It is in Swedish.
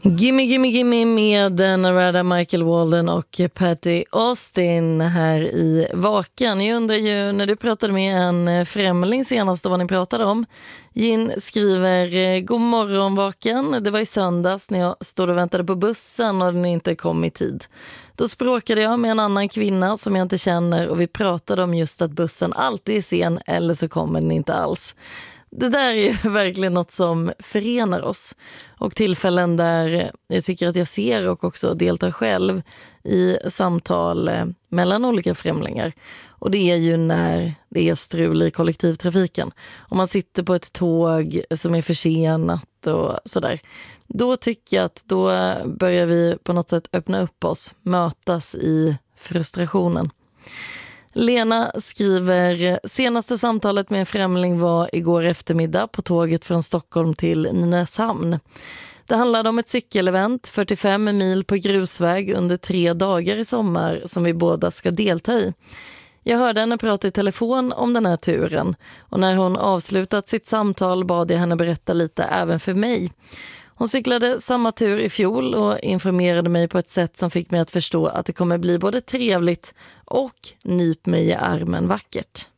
Gimme Gimme Gimme med Narada Michael Walden och Patty Austin här i Vaken. Jag undrar ju, när du pratade med en främling senast, vad ni pratade om. Gin skriver: God morgon Vaken. Det var i söndags när jag stod och väntade på bussen och den inte kom i tid. Då språkade jag med en annan kvinna som jag inte känner och vi pratade om just att bussen alltid är sen eller så kommer den inte alls. Det där är ju verkligen något som förenar oss, och tillfällen där jag tycker att jag ser och också deltar själv i samtal mellan olika främlingar. Och det är ju när det är strul i kollektivtrafiken. Om man sitter på ett tåg som är försenat och sådär. Då tycker jag att då börjar vi på något sätt öppna upp oss, mötas i frustrationen. Lena skriver: senaste samtalet med en främling var igår eftermiddag på tåget från Stockholm till Nynäshamn. Det handlade om ett cykelevent, 45 mil på grusväg under 3 dagar i sommar som vi båda ska delta i. Jag hörde henne prata i telefon om den här turen och när hon avslutat sitt samtal bad jag henne berätta lite även för mig. Hon cyklade samma tur i fjol och informerade mig på ett sätt som fick mig att förstå att det kommer bli både trevligt och nyp mig i armen vackert.